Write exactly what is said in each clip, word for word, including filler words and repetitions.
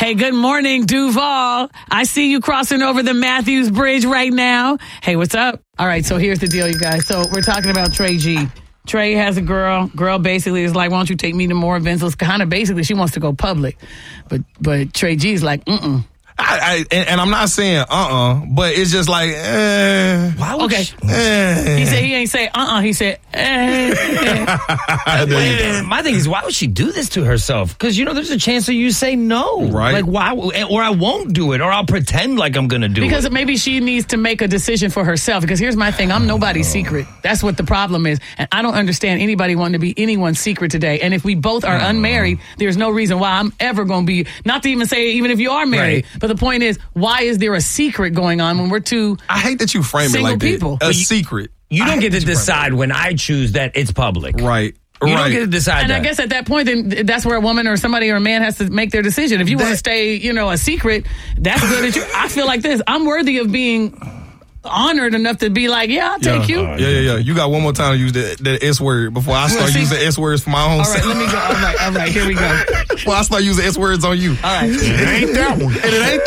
Hey, good morning, Duval. I see you crossing over the Matthews Bridge right now. Hey, what's up? All right, so here's the deal, you guys. So we're talking about Trey G. Trey has a girl. Girl basically is like, why don't you take me to more events? It's kind of basically she wants to go public. But but Trey G's like, mm-mm. I, I, and, and I'm not saying uh-uh, but it's just like, eh. Why would okay. She, eh. He said he ain't say uh-uh. He said, eh. eh. My thing is, why would she do this to herself? Because, you know, there's a chance that you say no. Right. Like, why? Or I won't do it, or I'll pretend like I'm going to do because it. Because maybe she needs to make a decision for herself. Because here's my thing. I'm nobody's oh. secret. That's what the problem is. And I don't understand anybody wanting to be anyone's secret today. And if we both are oh. unmarried, there's no reason why I'm ever going to be, not to even say even if you are married. Right. But the point is, why is there a secret going on when we're two I hate that you frame it like people. that. A you, secret. You don't get to decide when I choose that it's public. Right. You right. don't get to decide and that. I guess at that point, then that's where a woman or somebody or a man has to make their decision. If you that, want to stay, you know, a secret, that's good. That you, I feel like this. I'm worthy of being honored enough to be like, yeah, I'll take yeah. you. Uh, yeah, yeah, yeah. You got one more time to use the, the S word before I start well, using S words for my own All self. right, let me go. All right, all right, here we go. Before I start using S words on you. All right. It ain't that one. And it ain't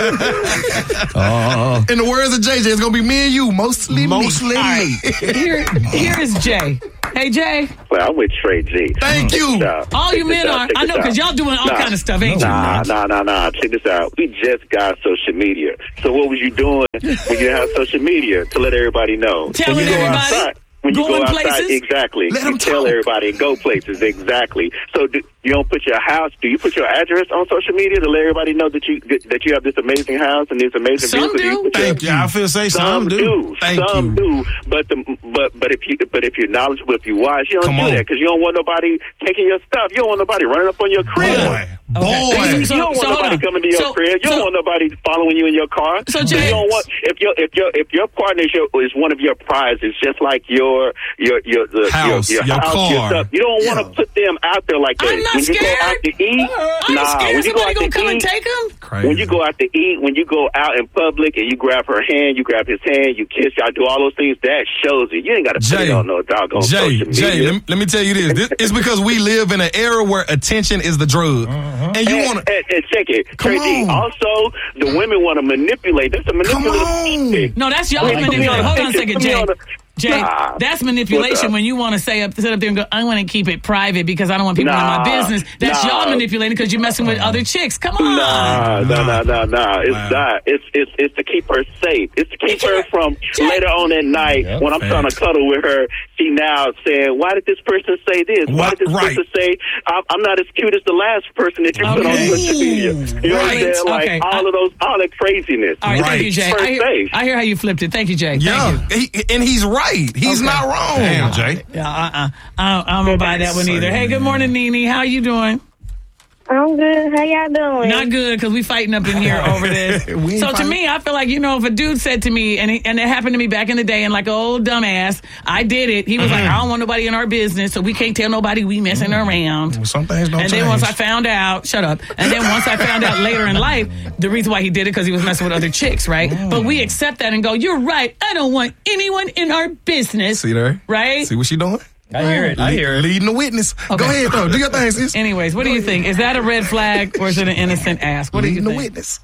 that one. uh, In the words of J J, it's going to be me and you, mostly Mostly me. Right. Here, here is Jay. Hey, Jay. Well, I'm with Trey G. Thank you. Uh, all you men are. I know, because y'all doing all nah, kind of stuff, ain't nah, you? Nah, nah, nah, nah. Check this out. We just got social media. So what was you doing when you have social media to let everybody know? Telling when you everybody? Go outside, when you Going go outside, places? exactly. Let you tell talk. everybody and go places, exactly. So do, you don't put your house, do you put your address on social media to let everybody know that you that you have this amazing house and this amazing some view? Do. Thank you. I feel say some, some do. do. Thank some you. do. But the, but but if you but if you're knowledgeable, if you're wise, you don't Come do on. that because you don't want nobody taking your stuff. You don't want nobody running up on your crib. Boy. Boy. Okay. You So, don't want so nobody coming to your so, crib. You so, don't want nobody following you in your car. So Jay, you don't want if your if your if your partner is, your, is one of your prizes, just like your your your the, house, your, your, your house, car. your stuff. You don't want to Yeah. put them out there like that. I'm not when you scared. go out to eat, I'm nah. scared When you go somebody out gonna to come eat, and take him. Crazy. when you go out to eat, when you go out in public and you grab her hand, you grab his hand, you kiss, y'all do all those things. That shows it. You ain't got to put Jay, it on no doggone Jay, social Jay, media. let me, let me tell you this. this. It's because we live in an era where attention is the drug, uh-huh. and you and, want to. and, and check it, Come Tracy. on. Also, the women want to manipulate. That's a manipulative thing. No, that's y'all Put me manipulating. on Hold the on a picture, second, put me Jay. on the- Jay, Nah. that's manipulation when you want to say up, sit up there and go, I want to keep it private because I don't want people Nah. in my business. That's Nah. y'all manipulating because you're messing with other chicks. Come on. Nah, nah, nah, nah, nah. It's Wow. not. It's it's it's to keep her safe. It's to keep her from Jay. later on at night Yep. when I'm trying to cuddle with her. She now saying, "Why did this person say this? Why What? did this Right. person say I'm, I'm not as cute as the last person that you put on Okay. social media?" You know what I'm Right. saying? Like Okay. all of those, all that craziness. All right, Right. thank you, Jay. First I hear, base. I hear how you flipped it. Thank you, Jay. Thank Yeah, you. he, and he's right. He's Okay. not wrong. Damn, Jay. Yeah, uh-uh. I don't, I don't buy that one either. Hey, good morning, Nene. How you doing? I'm good. How y'all doing? Not good, because we fighting up in here over this. We ain't So to fighting. me, I feel like, you know, if a dude said to me, and it, and it happened to me back in the day, and like an old dumbass, I did it. He was like, I don't want nobody in our business, so we can't tell nobody we messing around. Some things don't And change. then once I found out, shut up. And then once I found out later in life, the reason why he did it because he was messing with other chicks, right? But we accept that and go, you're right. I don't want anyone in our business. See there? Right? See what she doing? I hear it. I hear it. Leading the witness. Okay. Go ahead, though. Do your thing, sis. Anyways, what do you think? Is that a red flag or is it an innocent ask? What do you Leading the think? witness.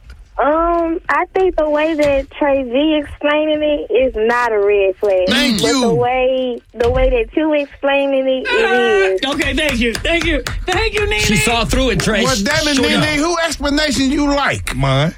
Um, I think the way that Trey V explaining it is not a red flag. Thank but you. the way the way that you explaining it, it is. Okay, thank you. Thank you. Thank you, Nene. She saw through it, Trey. Well, damn it, Sure enough. Nene, who explanation you like? Mine.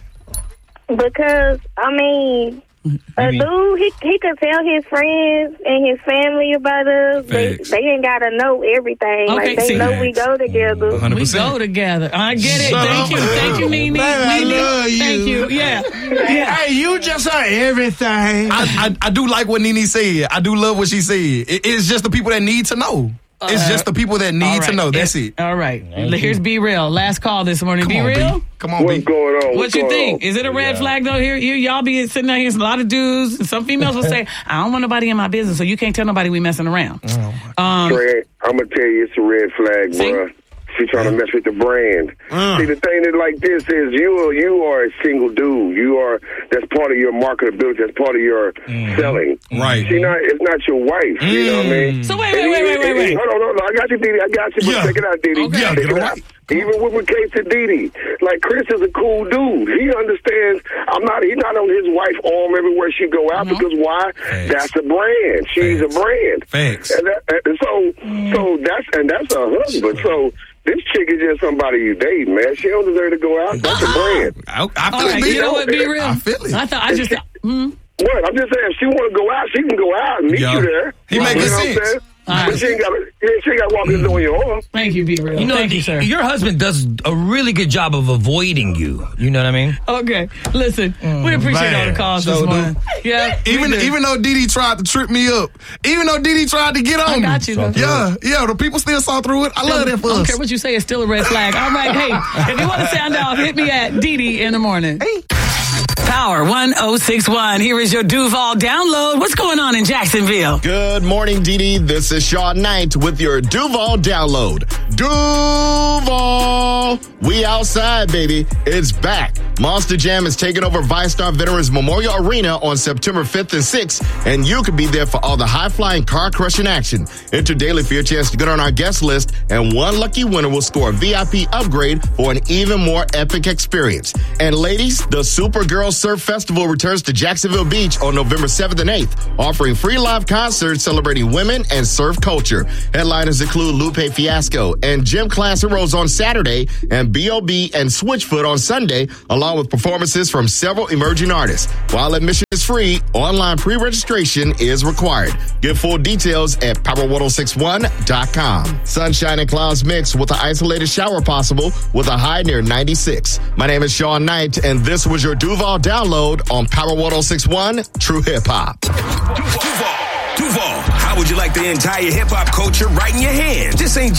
Because I mean, a dude he he could tell his friends and his family about us. They Facts. they ain't gotta know everything. Okay, like they see. know we go together. one hundred We percent. go together. I get it. Shut Thank up. you. Thank you, Nene. Baby, I Nene. love you. Thank you. Yeah. Yeah. Hey, you just are everything. I, I, I do like what Nene said. I do love what she said. It, it's just the people that need to know. It's just the people that need All to right. know. That's it. All right. Here's Be Real. Last call this morning. Come Be on, Real? B. Come on, What's B. going on? What What's you going think? on? Is it a red flag though? Here, you y'all be sitting out here. A lot of dudes. And some females will say, "I don't want nobody in my business, so you can't tell nobody we messing around." Um, Trey, I'm gonna tell you, it's a red flag, See? bruh. She trying to mess with the brand. Uh. See, the thing is like this is you are, you are a single dude. You are that's part of your marketability. That's part of your selling. Right. She not. It's not your wife. You know what I mean? So wait, wait, wait, wait, wait, wait. Hold on, hold on. I got you, Didi. I got you. But Yeah. check it out, Didi. Okay. Yeah, check get it it out. right. Even with, with Casey Didi, like Chris is a cool dude. He understands. I'm not. He's not on his wife's arm everywhere she go out, no. because why? Thanks. That's a brand. She's Thanks. a brand. Thanks. And, that, and so, so that's and that's her husband. So. This chick is just somebody you date, man. She don't deserve to go out. That's a brand. I, I feel All right, it. you know what? Be real. I feel it. I thought I just. Mm. What? I'm just saying, if she want to go out, she can go out and meet Yo. you there. He you making know what I'm sense. saying? All But right. she ain't got to. She ain't got to walk in the door on your arm. Thank you, Be Real. You know, Thank you, sir. your husband does a really good job of avoiding you. You know what I mean? Okay, listen, we appreciate man. all the calls So this do- morning. Yeah, we Even do. even though Didi tried to trip me up, even though Didi tried to get on I me, got you, though. yeah, yeah, the people still saw through it. I love that for I don't us. care what you say, it's still a red flag. All right, hey, if you want to sound off, hit me at Didi in the morning. Hey. Power one oh six one. Here is your Duval download. What's going on in Jacksonville? Good morning, Dee Dee. This is Sean Knight with your Duval download. Duval! We outside, baby. It's back. Monster Jam is taking over VyStar Veterans Memorial Arena on September fifth and sixth, and you can be there for all the high-flying, car-crushing action. Enter daily for your chance to get on our guest list, and one lucky winner will score a V I P upgrade for an even more epic experience. And ladies, the Supergirl Surf Festival returns to Jacksonville Beach on November seventh and eighth, offering free live concerts celebrating women and surf culture. Headliners include Lupe Fiasco and Gym Class Heroes on Saturday, and B O B and Switchfoot on Sunday, along with performances from several emerging artists. While admission is free, online pre-registration is required. Get full details at power one oh six one dot com. Sunshine and clouds mix with an isolated shower possible with a high near ninety-six. My name is Sean Knight, and this was your Duval download on Power one oh six one True Hip Hop. Duval, Duval, how would you like the entire hip hop culture right in your hand? This ain't